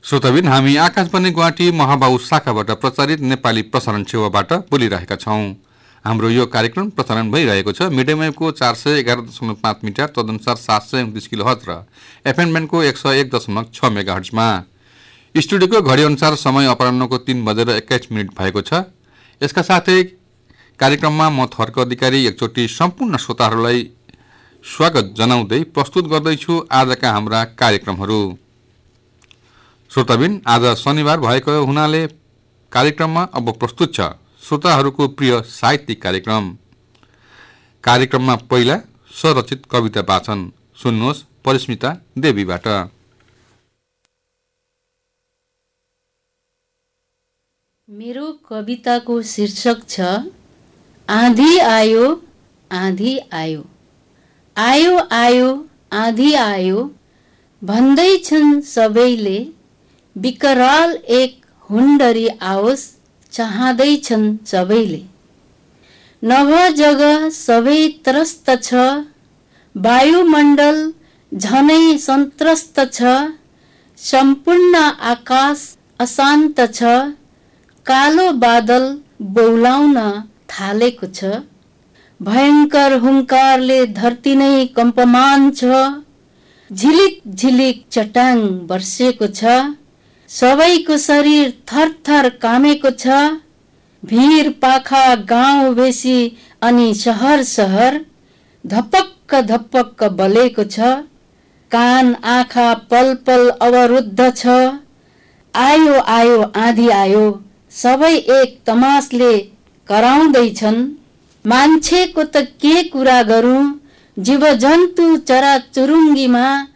श्रोताबिन हामी आकाशवाणी गुवाहाटी महाबाहु शाखाबाट प्रचारित नेपाली प्रसारण सेवाबाट बोलिरहेका छौं। हाम्रो यो कार्यक्रम प्रसारण भइरहेको छ मिडियम वेभको 411.5 मिटर तदनुसार 729 किलोहर्ट्ज र एफएम ब्यान्डको 101.6 मेगाहर्ट्जमा। स्टुडियोको घडी अनुसार समय अपराह्नको 3:21 भएको छ। यसका साथै कार्यक्रममा म थर्क अधिकारी एकचोटि सम्पूर्ण श्रोताहरूलाई स्वागत जनाउँदै प्रस्तुत गर्दैछु आजका हाम्रा कार्यक्रमहरू। श्रोताबिन आज शनिबार भएको हुनाले कार्यक्रममा अब प्रस्तुत छ श्रोताहरूको प्रिय साहित्यिक कार्यक्रममा पहिला स्वरचित कविता वाचन सुन्नुहोस् परिस्मिता देवीबाट। मेरो कविताको शीर्षक छ आँधी आयो आँधी आयो। आयो आयो आँधी आयो भन्दैछन् सबैले, विकराल एक हुन्डरी आओस् चाहँदैछन् सबैले। नभजग सबै त्रस्त छ, वायुमण्डल झनै सन्त्रस्त छ। सम्पूर्ण आकाश अशान्त छ, कालो बादल बौलाउन थालेको छ। भयंकर हुङ्कारले धरती नै कम्पमान छ, झिलिक झिलिक चट्याङ बर्सेको छ। सबैको शरीर थरथर कामेको छ, भिर पाखा गाउँ बेसी अनि शहर शहर धपक्क धपक्क बलेको छ। कान आँखा पल पल अवरुद्ध छ। आयो आयो आँधी आयो सबै एक तमासले कराउँदैछन्। मान्छेको त के कुरा गरौँ, जीवजन्तु चराचुरुङ्गीमा